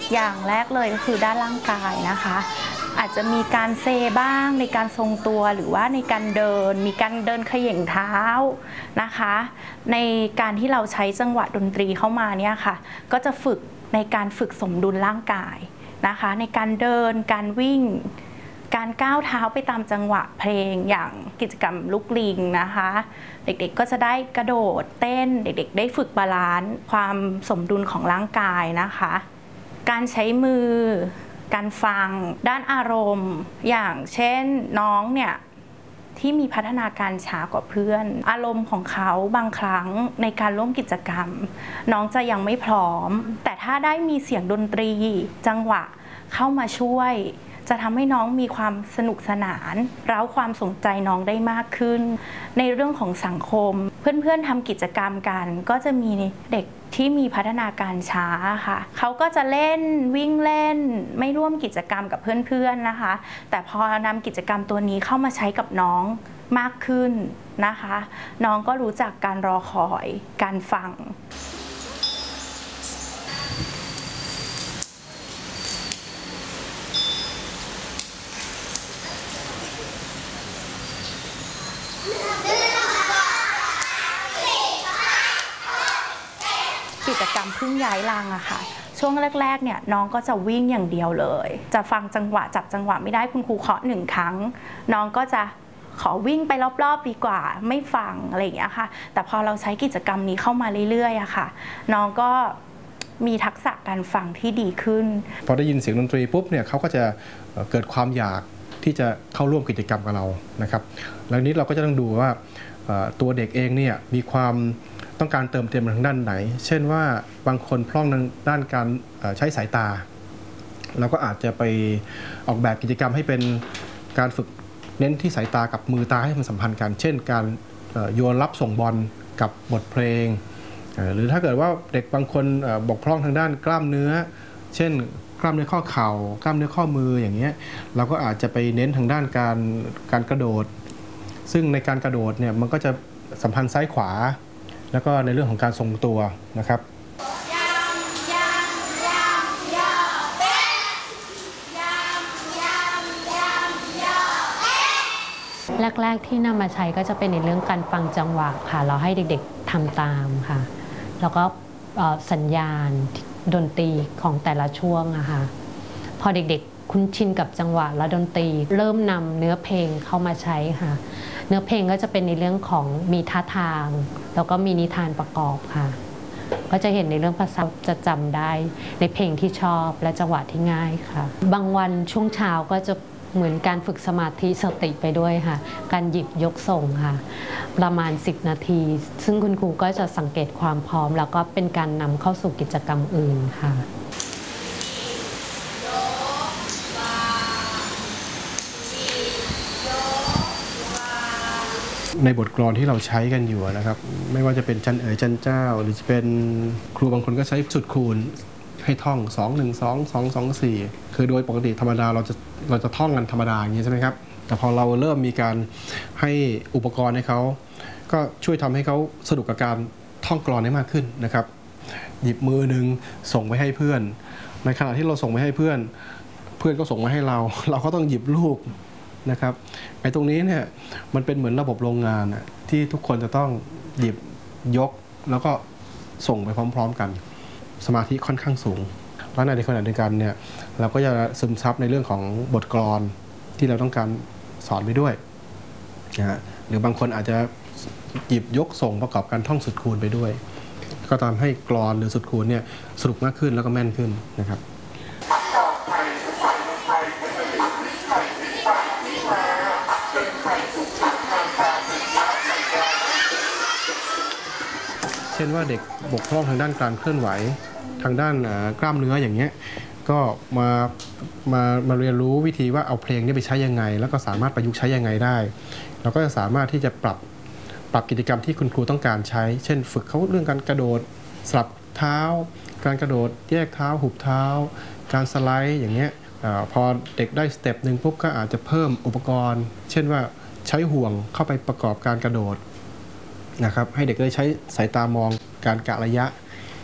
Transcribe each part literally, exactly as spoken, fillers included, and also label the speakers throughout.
Speaker 1: อย่างแรกเลยก็คือด้านร่างกายนะคะอาจจะมีการเซบ้างในการทรงตัวหรือว่าในการเดินมีการเดินเขย่งเท้านะคะในการที่เราใช้จังหวะดนตรีเข้ามาเนี่ยค่ะก็จะฝึกในการฝึกสมดุลร่างกายนะคะในการเดินการวิ่งการก้าวเท้าไปตามจังหวะเพลงอย่างกิจกรรมลุกลิงนะคะเด็กๆก็จะได้กระโดดเต้นเด็กๆได้ฝึกบาลานซ์ความสมดุลของร่างกายนะคะการใช้มือการฟังด้านอารมณ์อย่างเช่นน้องเนี่ยที่มีพัฒนาการช้ากว่าเพื่อนอารมณ์ของเขาบางครั้งในการร่วมกิจกรรมน้องจะยังไม่พร้อมแต่ถ้าได้มีเสียงดนตรีจังหวะเข้ามาช่วยจะทำให้น้องมีความสนุกสนานเร้าความสนใจน้องได้มากขึ้นในเรื่องของสังคมเพื่อนๆทำกิจกรรมกันก็จะมีเด็กที่มีพัฒนาการช้าค่ะเขาก็จะเล่นวิ่งเล่นไม่ร่วมกิจกรรมกับเพื่อนๆนะคะแต่พอนำกิจกรรมตัวนี้เข้ามาใช้กับน้องมากขึ้นนะคะน้องก็รู้จักการรอคอยการฟังกิจกรรมพึ่งย้ายรังอะค่ะช่วงแรกๆเนี่ยน้องก็จะวิ่งอย่างเดียวเลยจะฟังจังหวะจับจังหวะไม่ได้คุณครูเคาะหนึ่งครั้งน้องก็จะขอวิ่งไปรอบๆดีกว่าไม่ฟังอะไรอย่างเงี้ยค่ะแต่พอเราใช้กิจกรรมนี้เข้ามาเรื่อยๆอะค่ะน้องก็มีทักษะการฟังที่ดีขึ้น
Speaker 2: พอได้ยินเสียงดนตรีปุ๊บเนี่ยเขาก็จะเกิดความอยากที่จะเข้าร่วมกิจกรรมกับเรานะครับแล้วนี้เราก็จะต้องดูว่าตัวเด็กเองเนี่ยมีความต้องการเติมเต็มทางด้านไหนเช่นว่าบางคนพร่องทางด้านการใช้สายตาเราก็อาจจะไปออกแบบกิจกรรมให้เป็นการฝึกเน้นที่สายตากับมือตาให้มันสัมพันธ์กันเช่นการโยนรับส่งบอลกับบทเพลงหรือถ้าเกิดว่าเด็กบางคนบกพร่องทางด้านกล้ามเนื้อเช่นกล้ามเนื้อข้อเข่ากล้ามเนื้อข้อมืออย่างเงี้ยเราก็อาจจะไปเน้นทางด้านการการกระโดดซึ่งในการกระโดดเนี่ยมันก็จะสัมพันธ์ซ้ายขวาแล้วก็ในเรื่องของการทรงตัวนะครับ
Speaker 3: แรกๆที่นำมาใช้ก็จะเป็นในเรื่องการฟังจังหวะค่ะเราให้เด็กๆทำตามค่ะแล้วก็สัญญาณดนตรีของแต่ละช่วงอะค่ะพอเด็กๆคุ้นชินกับจังหวะและดนตรีเริ่มนำเนื้อเพลงเข้ามาใช้ค่ะเนื้อเพลงก็จะเป็นในเรื่องของมีท่าทางแล้วก็มีนิทานประกอบค่ะก็จะเห็นในเรื่องภาษาจะจำได้ในเพลงที่ชอบและจังหวะที่ง่ายค่ะบางวันช่วงเช้าก็จะเหมือนการฝึกสมาธิสติไปด้วยค่ะการหยิบยกส่งค่ะประมาณสิบนาทีซึ่งคุณครูก็จะสังเกตความพร้อมแล้วก็เป็นการนำเข้าสู่กิจกรรมอื่นค่ะ
Speaker 2: ในบทกลอนที่เราใช้กันอยู่นะครับไม่ว่าจะเป็นจันเอ๋ยจันเจ้าหรือจะเป็นครูบางคนก็ใช้สุดคูณให้ท่องสอง หนึ่ง สอง สอง สอง สี่คือโดยปกติธรรมดาเราจะเราจะท่องกันธรรมดาอย่างนี้ใช่ไหมครับแต่พอเราเริ่มมีการให้อุปกรณ์ให้เขาก็ช่วยทำให้เขาสนุกกับการท่องกลอนได้มากขึ้นนะครับหยิบมือหนึ่งส่งไปให้เพื่อนในขณะที่เราส่งไปให้เพื่อนเพื่อนก็ส่งมาให้เราเราก็ต้องหยิบลูกนะครับไอ้ตรงนี้เนี่ยมันเป็นเหมือนระบบโรงงานที่ทุกคนจะต้องหยิบยกแล้วก็ส่งไปพร้อมๆกันสมาธิค่อนข้างสูงแล้วในขณะเดียวกันเนี่ยเราก็จะซึมซับในเรื่องของบทกลอนที่เราต้องการสอนไปด้วยนะฮะหรือบางคนอาจจะหยิบยกส่งประกอบการท่องสุดคูณไปด้วยก็ทำให้กลอนหรือสุดคูณเนี่ยสนุกมากขึ้นแล้วก็แม่นขึ้นนะครับเช่นว่าเด็กบกพร่องทางด้านการเคลื่อนไหวทางด้านกล้ามเนื้ออย่างเงี้ยก็มามามาเรียนรู้วิธีว่าเอาเพลงนี้ไปใช้ยังไงแล้วก็สามารถประยุกต์ใช้ยังไงได้เราก็จะสามารถที่จะปรับปรับกิจกรรมที่คุณครูต้องการใช้เช่นฝึกเขาเรื่องการกระโดดสลับเท้าการกระโดดแยกเท้าหุบเท้าการสไลด์อย่างเงี้ยพอเด็กได้สเต็ปหนึ่งปุ๊บก็อาจจะเพิ่มอุปกรณ์เช่นว่าใช้ห่วงเข้าไปประกอบการกระโดดนะครับให้เด็กได้ใช้สายตามองการกะระยะ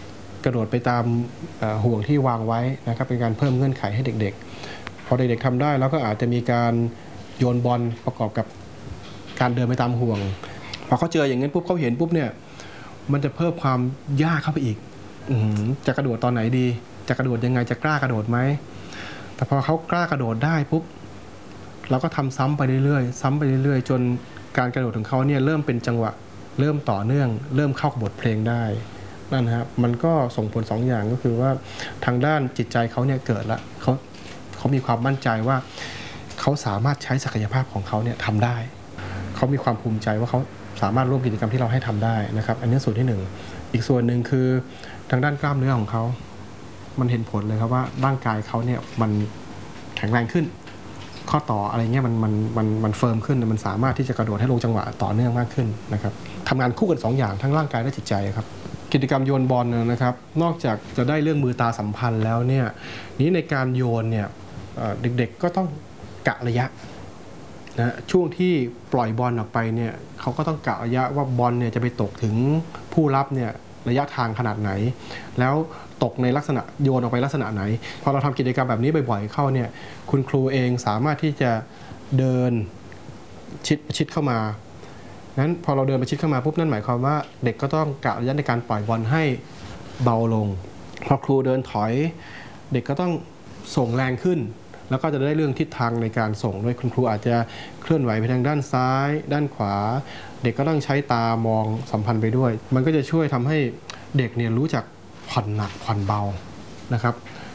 Speaker 2: กระโดดไปตามห่วงที่วางไว้นะครับเป็นการเพิ่มเงื่อนไขให้เด็กๆพอเด็กๆทำได้แล้วก็อาจจะมีการโยนบอลประกอบกับการเดินไปตามห่วงพอเขาเจออย่างนั้นปุ๊บเขาเห็นปุ๊บเนี่ยมันจะเพิ่มความยากเข้าไปอีกจะกระโดดตอนไหนดีจะกระโดดยังไงจะกล้ากระโดดไหมแต่พอเขากล้ากระโดดได้ปุ๊บเราก็ทำซ้ำไปเรื่อยๆซ้ำไปเรื่อยๆจนการกระโดดของเขาเนี่ยเริ่มเป็นจังหวะเริ่มต่อเนื่องเริ่มเข้ากับบทเพลงได้นั่นนะครับมันก็ส่งผลสองอย่างก็คือว่าทางด้านจิตใจเขาเนี่ยเกิดละเขาเขามีความมั่นใจว่าเขาสามารถใช้ศักยภาพของเขาเนี่ยทำได้เขามีความภูมิใจว่าเขาสามารถร่วมกิจกรรมที่เราให้ทำได้นะครับอันนี้ส่วนที่หนึ่งอีกส่วนหนึ่งคือทางด้านกล้ามเนื้อของเขามันเห็นผลเลยครับว่าร่างกายเขาเนี่ยมันแข็งแรงขึ้นข้อต่ออะไรเงี้ยมันมันมันมันเฟิร์มขึ้นมันสามารถที่จะกระโดดให้ลงจังหวะต่อเนื่องมากขึ้นนะครับทำงานคู่กันสองอย่างทั้งร่างกายและจิตใจครับกิจกรรมโยนบอลนะครับนอกจากจะได้เรื่องมือตาสัมพันธ์แล้วเนี่ยนี้ในการโยนเนี่ยเด็กๆก็ต้องกะระยะนะช่วงที่ปล่อยบอลออกไปเนี่ยเขาก็ต้องกะระยะว่าบอลเนี่ยจะไปตกถึงผู้รับเนี่ยระยะทางขนาดไหนแล้วตกในลักษณะโยนออกไปลักษณะไหนพอเราทำกิจกรรมแบบนี้บ่อยๆเข้าเนี่ยคุณครูเองสามารถที่จะเดินชิดชิดเข้ามางั้นพอเราเดินไปชิดเข้ามาปุ๊บนั่นหมายความว่าเด็กก็ต้องกะระยะในการปล่อยบอลให้เบาลงพอครูเดินถอยเด็กก็ต้องส่งแรงขึ้นแล้วก็จะได้เรื่องทิศทางในการส่งด้วยคุณครูอาจจะเคลื่อนไหวไปทางด้านซ้ายด้านขวาเด็กก็ต้องใช้ตามองสัมพันธ์ไปด้วยมันก็จะช่วยทำให้เด็กเนี่ยรู้จักผ่อนหนักผ่อนเบานะครับ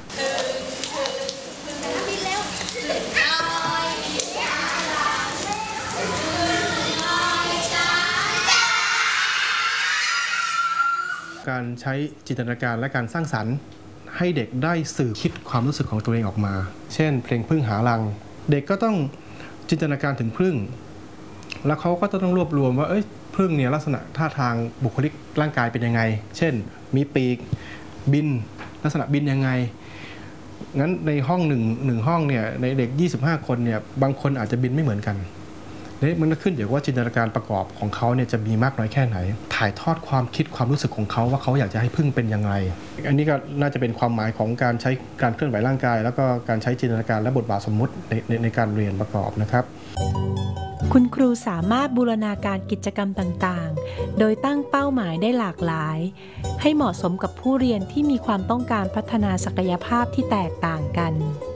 Speaker 2: การใช้จินตนาการและการสร้างสรรค์ให้เด็กได้สื่อคิดความรู้สึกของตัวเองออกมาเช่นเพลงผึ้งหารังเด็กก็ต้องจินตนาการถึงผึ้งแล้วเขาก็ต้องรวบรวมว่าเอ้ยผึ้งเนี่ยลักษณะท่าทางบุคลิกร่างกายเป็นยังไงเช่นมีปีกบินลักษณะบินยังไงงั้นในห้องหนึ่งหนึ่งห้องเนี่ยในเด็กยี่สิบห้าคนเนี่ยบางคนอาจจะบินไม่เหมือนกันนี่มันขึ้นอยู่ว่าจินตนาการประกอบของเขาเนี่ยจะมีมากน้อยแค่ไหนถ่ายทอดความคิดความรู้สึกของเขาว่าเขาอยากจะให้ผึ้งเป็นอย่างไรอันนี้ก็น่าจะเป็นความหมายของการใช้การเคลื่อนไหวร่างกายแล้วก็การใช้จินตนาการและบทบาทสมมุติในใน, ในการเรียนประกอบนะครับ
Speaker 4: คุณครูสามารถบูรณาการกิจกรรมต่างๆโดยตั้งเป้าหมายได้หลากหลายให้เหมาะสมกับผู้เรียนที่มีความต้องการพัฒนาศักยภาพที่แตกต่างกัน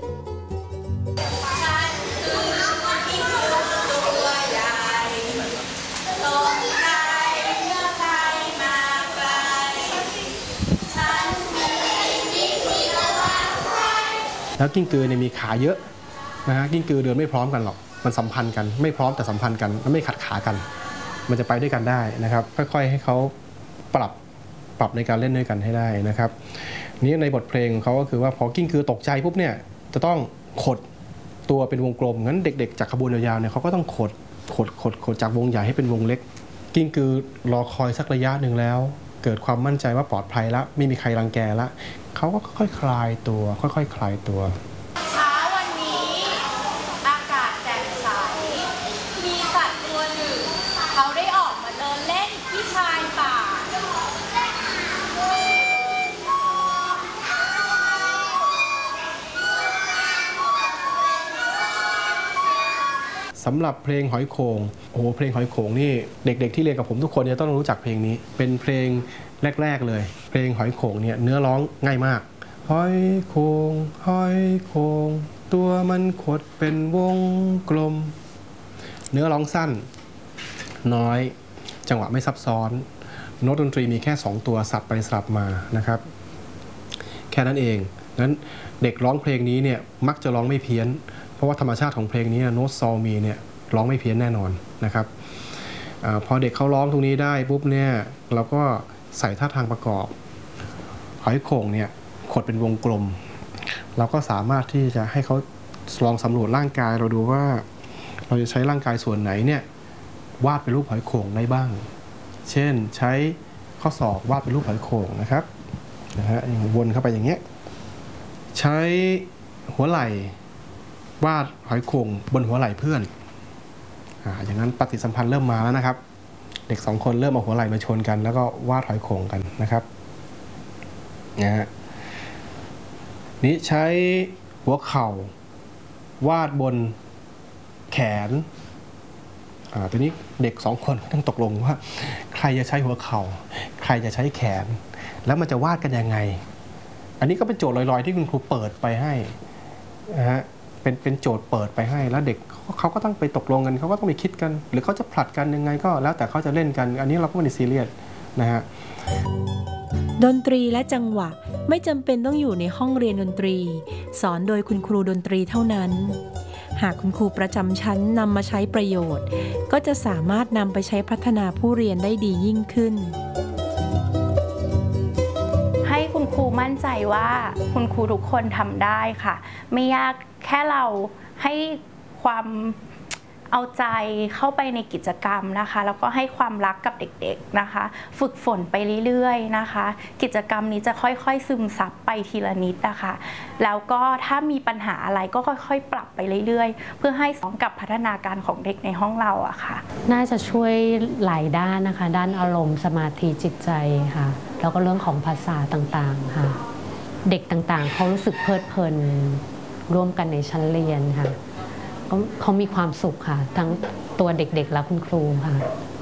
Speaker 2: แล้วกิ้งกือเนี่ยมีขาเยอะนะฮะกิ้งกือเดินไม่พร้อมกันหรอกมันสัมพันธ์กันไม่พร้อมแต่สัมพันธ์กันแล้วไม่ขัดขากันมันจะไปด้วยกันได้นะครับค่อยๆให้เขาปรับปรับในการเล่นด้วยกันให้ได้นะครับนี้ในบทเพลงเขาก็คือว่าพอกิ้งกือตกใจปุ๊บเนี่ยจะต้องขดตัวเป็นวงกลมงั้นเด็กๆจากขบวนยาวๆเนี่ยเขาก็ต้องขดขดขดขดจากวงใหญ่ให้เป็นวงเล็กกิ้งกือรอคอยสักระยะหนึ่งแล้วเกิดความมั่นใจว่าปลอดภัยแล้วไม่มีใครรังแกแล้วเขาก็ค่อยๆคลายตัวค่อยๆคลายตัว
Speaker 5: เช้าวันนี้อากาศแจ่มใสมีสัตว์ตัวหนึ่งเขาได้ออกมาเดินเล่นที่ชายป่า
Speaker 2: สำหรับเพลงหอยโข่งโอ้โหเพลงหอยโข่งนี่เด็กๆที่เรียนกับผมทุกคนจะต้องรู้จักเพลงนี้เป็นเพลงแรกๆเลยเพลงหอยโข่งเนี่ยเนื้อร้องง่ายมากหอยโข่งหอยโข่งตัวมันขดเป็นวงกลมเนื้อร้องสั้นน้อยจังหวะไม่ซับซ้อนโน้ตดนตรีมีแค่สองตัวสับไปสับมานะครับแค่นั้นเองงั้นเด็กร้องเพลงนี้เนี่ยมักจะร้องไม่เพี้ยนเพราะว่าธรรมชาติของเพลงนี้โน้ตซอลมีเนี่ยร้องไม่เพี้ยนแน่นอนนะครับอพอเด็กเขาร้องตรงนี้ได้ปุ๊บเนี่ยเราก็ใส่ท่าทางประกอบหอยโข่งเนี่ยขดเป็นวงกลมเราก็สามารถที่จะให้เขาลองสำรวจร่างกายเราดูว่าเราจะใช้ร่างกายส่วนไหนเนี่ยวาดเป็นรูปหอยโข่งได้บ้างเช่นใช้ข้อศอกวาดเป็นรูปหอยโข่งนะครับนะฮะวนเข้าไปอย่างเงี้ยใช้หัวไหล่วาดหอยโข่งบนหัวไหล่เพื่อนอ่าอย่างนั้นปฏิสัมพันธ์เริ่มมาแล้วนะครับเด็กสองคนเริ่มเอาหัวไหล่มาชนกันแล้วก็วาดหอยโข่งกันนะครับนะฮะนี้ใช้หัวเข่าวาดบนแขนอ่าทีนี้เด็กสองคนต้องตกลงว่าใครจะใช้หัวเข่าใครจะใช้แขนแล้วมันจะวาดกันยังไงอันนี้ก็เป็นโจทย์ลอยๆที่คุณครูเปิดไปให้นะฮะเป็นเป็นโจทย์เปิดไปให้แล้วเด็กเขาก็ต้องไปตกลงกันเขาก็ต้องไปคิดกันหรือเขาจะผลัดกันยังไงก็แล้วแต่เขาจะเล่นกันอันนี้เราก็ไม่ได้ซีเรียสนะฮะ
Speaker 4: ดนตรีและจังหวะไม่จำเป็นต้องอยู่ในห้องเรียนดนตรีสอนโดยคุณครูดนตรีเท่านั้นหากคุณครูประจำชั้นนำมาใช้ประโยชน์ก็จะสามารถนำไปใช้พัฒนาผู้เรียนได้ดียิ่งขึ้น
Speaker 1: ให้คุณครูมั่นใจว่าคุณครูทุกคนทำได้ค่ะไม่ยากแค่เราให้ความเอาใจเข้าไปในกิจกรรมนะคะแล้วก็ให้ความรักกับเด็กๆนะคะฝึกฝนไปเรื่อยๆนะคะกิจกรรมนี้จะค่อยๆซึมซับไปทีละนิดนะคะแล้วก็ถ้ามีปัญหาอะไรก็ค่อยๆปรับไปเรื่อยๆเพื่อให้สอดกับพัฒนาการของเด็กในห้องเราอะค่ะ
Speaker 3: น่าจะช่วยหลายด้านนะคะด้านอารมณ์สมาธิจิตใจค่ะแล้วก็เรื่องของภาษาต่างๆค่ะเด็กต่างๆเขารู้สึกเพลิดเพลินร่วมกันในชั้นเรียนค่ะเขามีความสุขค่ะทั้งตัวเด็กๆและคุณครูค่ะ